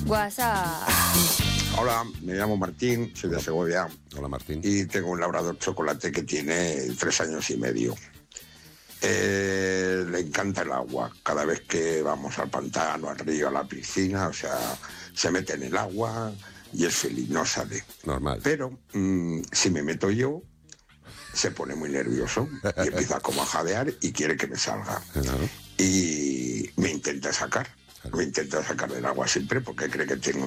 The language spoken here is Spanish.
WhatsApp. Hola, me llamo Martín, soy de Segovia. Hola, Martín. Y tengo un labrador chocolate que tiene 3 años y medio. Le encanta el agua. Cada vez que vamos al pantano, al río, a la piscina, o sea, se mete en el agua y es feliz, no sale. Normal. Pero si me meto yo, se pone muy nervioso y empieza como a jadear y quiere que me salga. Y me intenta sacar. Me intenta sacar del agua siempre porque cree que tengo